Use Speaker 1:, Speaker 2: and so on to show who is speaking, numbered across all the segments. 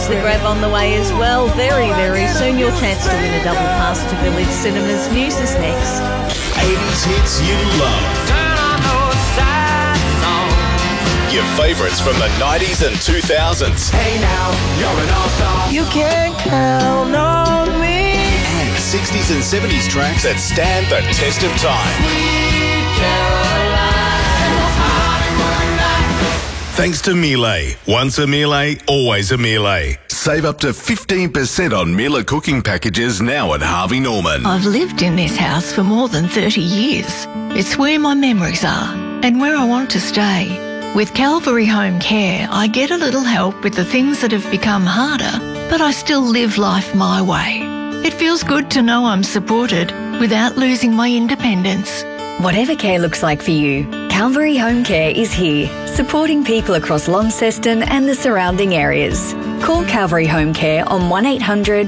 Speaker 1: Catch the Grab on the way as well. Very, very soon your chance to win a double pass to Village Cinemas. News is next.
Speaker 2: 80s hits you love.
Speaker 3: Turn on those sad songs.
Speaker 2: Your favourites from the 90s and 2000s.
Speaker 3: Hey now, you're an all-star.
Speaker 1: You can count on me.
Speaker 2: And 60s and 70s tracks that stand the test of time.
Speaker 3: Sweet Caroline, Hollywood night.
Speaker 2: Thanks to Miele. Once a Miele, always a Miele. Save up to 15% on Miele cooking packages now at Harvey Norman.
Speaker 4: I've lived in this house for more than 30 years. It's where my memories are and where I want to stay. With Calvary Home Care, I get a little help with the things that have become harder, but I still live life my way. It feels good to know I'm supported without losing my independence.
Speaker 5: Whatever care looks like for you, Calvary Home Care is here, supporting people across Launceston and the surrounding areas. Call Calvary Home Care on 1800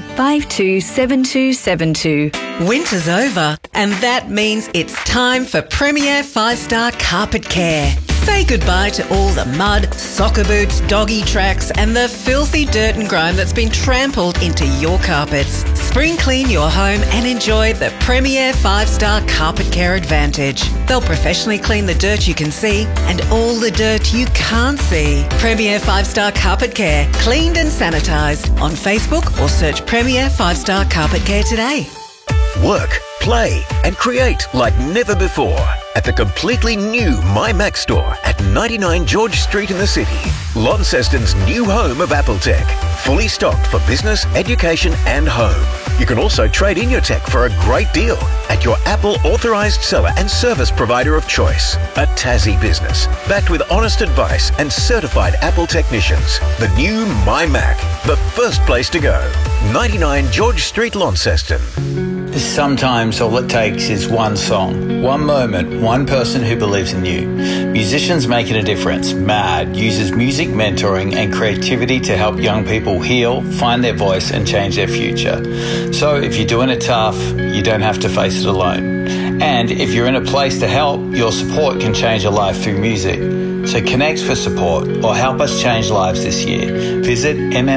Speaker 5: 527272.
Speaker 6: Winter's over, and that means it's time for Premier 5-Star Carpet Care. Say goodbye to all the mud, soccer boots, doggy tracks, and the filthy dirt and grime that's been trampled into your carpets. Spring clean your home and enjoy the Premier 5-Star Carpet Care Advantage. They'll professionally clean the dirt you can see and all the dirt you can't see. Premier 5-Star Carpet Care, cleaned and sanitised. On Facebook or search Premier 5-Star Carpet Care today.
Speaker 7: Work, play and create like never before at the completely new MyMac store at 99 George Street in the city. Launceston's new home of Apple Tech. Fully stocked for business, education and home. You can also trade in your tech for a great deal at your Apple authorised seller and service provider of choice. A Tassie business, backed with honest advice and certified Apple technicians. The new MyMac, the first place to go. 99 George Street, Launceston.
Speaker 8: Sometimes all it takes is one song, one moment, one person who believes in you. Musicians Making a Difference, MAD, uses music mentoring and creativity to help young people heal, find their voice and change their future. So if you're doing it tough, you don't have to face it alone. And if you're in a place to help, your support can change a life through music. So connect for support or help us change lives this year. Visit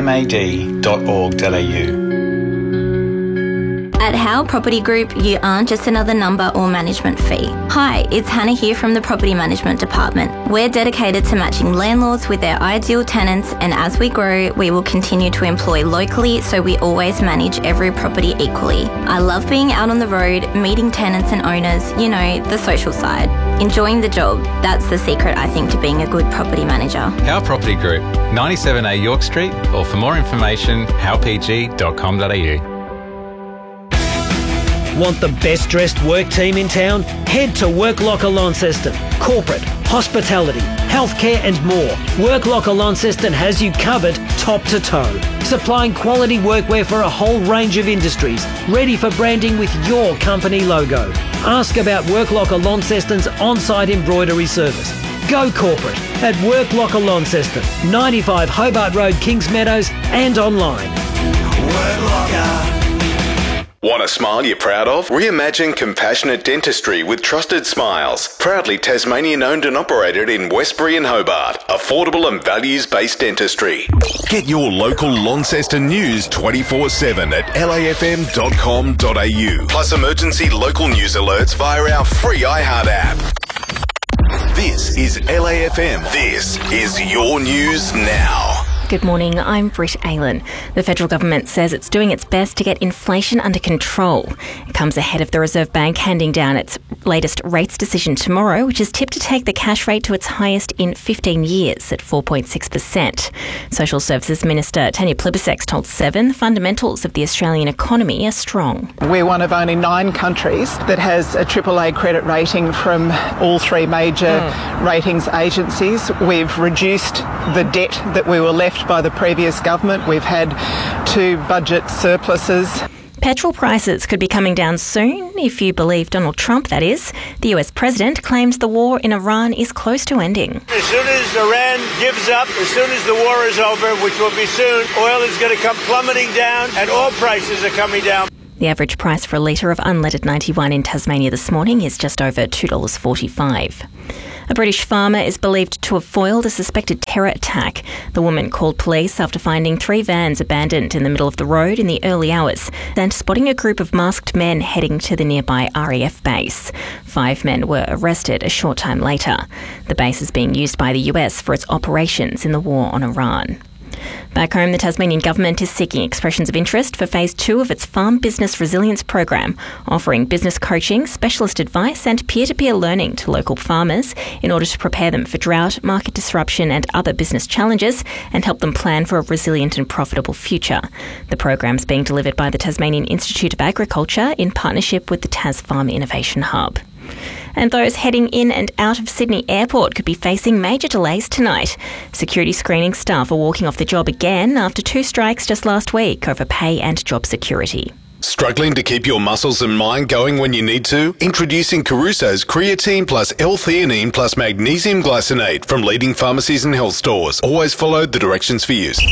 Speaker 8: mmad.org.au.
Speaker 9: At Howe Property Group, you aren't just another number or management fee. Hi, it's Hannah here from the Property Management Department. We're dedicated to matching landlords with their ideal tenants, and as we grow, we will continue to employ locally so we always manage every property equally. I love being out on the road, meeting tenants and owners, you know, the social side. Enjoying the job, that's the secret, I think, to being a good property manager.
Speaker 10: Howe Property Group, 97A York Street, or for more information, howpg.com.au.
Speaker 11: Want the best dressed work team in town? Head to Work Locker Launceston. Corporate, hospitality, healthcare and more. Work Locker Launceston has you covered top to toe. Supplying quality workwear for a whole range of industries, ready for branding with your company logo. Ask about Work Locker Launceston's on-site embroidery service. Go corporate at Work Locker Launceston, 95 Hobart Road, Kings Meadows and online.
Speaker 2: Work Locker. Want a smile you're proud of? Reimagine compassionate dentistry with Trusted Smiles. Proudly Tasmanian owned and operated in Westbury and Hobart. Affordable and values-based dentistry. Get your local Launceston news 24/7 at lafm.com.au. Plus emergency local news alerts via our free iHeart app. This is LAFM. This is your news now.
Speaker 12: Good morning, I'm Britt Aylan. The federal government says it's doing its best to get inflation under control. It comes ahead of the Reserve Bank handing down its latest rates decision tomorrow, which is tipped to take the cash rate to its highest in 15 years at 4.6%. Social Services Minister Tanya Plibersek told Seven the fundamentals of the Australian economy are strong.
Speaker 13: We're one of only 9 countries that has a AAA credit rating from all 3 major ratings agencies. We've reduced the debt that we were left by the previous government. We've had 2 budget surpluses.
Speaker 12: Petrol prices could be coming down soon, if you believe Donald Trump, that is. The US president claims the war in Iran is close to ending.
Speaker 14: As soon as Iran gives up, as soon as the war is over, which will be soon, oil is going to come plummeting down and all prices are coming down.
Speaker 12: The average price for a litre of unleaded 91 in Tasmania this morning is just over $2.45. A British farmer is believed to have foiled a suspected terror attack. The woman called police after finding 3 vans abandoned in the middle of the road in the early hours and spotting a group of masked men heading to the nearby RAF base. 5 men were arrested a short time later. The base is being used by the US for its operations in the war on Iran. Back home, the Tasmanian government is seeking expressions of interest for Phase 2 of its Farm Business Resilience Program, offering business coaching, specialist advice and peer-to-peer learning to local farmers in order to prepare them for drought, market disruption and other business challenges and help them plan for a resilient and profitable future. The program is being delivered by the Tasmanian Institute of Agriculture in partnership with the Tas Farm Innovation Hub. And those heading in and out of Sydney Airport could be facing major delays tonight. Security screening staff are walking off the job again after 2 strikes just last week over pay and job security.
Speaker 2: Struggling to keep your muscles and mind going when you need to? Introducing Caruso's Creatine plus L-theanine plus magnesium glycinate from leading pharmacies and health stores. Always follow the directions for use.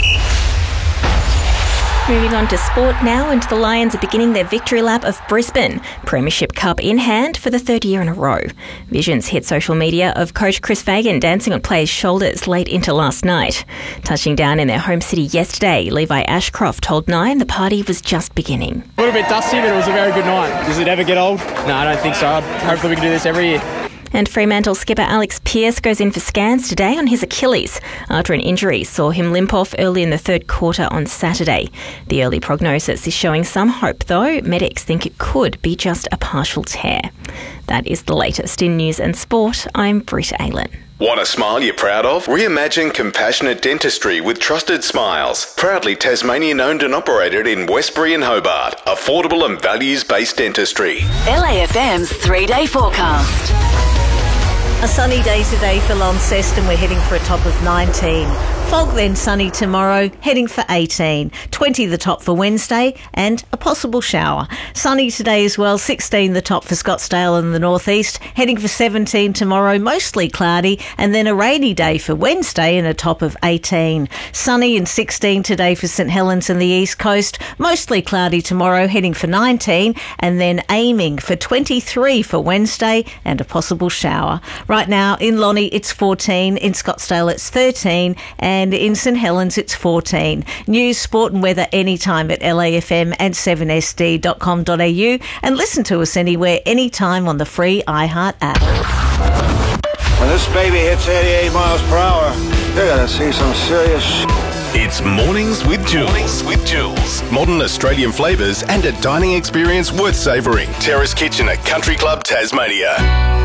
Speaker 12: Moving on to sport now, and the Lions are beginning their victory lap of Brisbane. Premiership Cup in hand for the 3rd year in a row. Visions hit social media of coach Chris Fagan dancing on players' shoulders late into last night. Touching down in their home city yesterday, Levi Ashcroft told Nine the party was just beginning.
Speaker 15: A little bit dusty, but it was a very good night. Does it ever get old? No, I don't think so. Hopefully we can do this every year.
Speaker 12: And Fremantle skipper Alex Pearce goes in for scans today on his Achilles after an injury saw him limp off early in the 3rd quarter on Saturday. The early prognosis is showing some hope, though. Medics think it could be just a partial tear. That is the latest in news and sport. I'm Britt Aylen.
Speaker 2: Want a smile you're proud of? Reimagine compassionate dentistry with Trusted Smiles. Proudly Tasmanian owned and operated in Westbury and Hobart. Affordable and values-based dentistry.
Speaker 16: LAFM's 3-day forecast.
Speaker 1: A sunny day today for Launceston. We're heading for a top of 19. Fog then sunny tomorrow, heading for 18. 20 the top for Wednesday and a possible shower. Sunny today as well, 16 the top for Scottsdale in the northeast, heading for 17 tomorrow, mostly cloudy, and then a rainy day for Wednesday and a top of 18. Sunny and 16 today for St Helens and the east coast, mostly cloudy tomorrow, heading for 19, and then aiming for 23 for Wednesday and a possible shower. Right now in Lonnie it's 14, in Scottsdale it's 13, and in St Helens it's 14. News, sport and weather anytime at LAFM and 7sd.com.au, and listen to us anywhere, anytime on the free iHeart app.
Speaker 17: When this baby hits 88 miles per hour, you're going to see some serious
Speaker 2: It's Mornings with Jules. Modern Australian flavours and a dining experience worth savouring. Terrace Kitchen at Country Club Tasmania.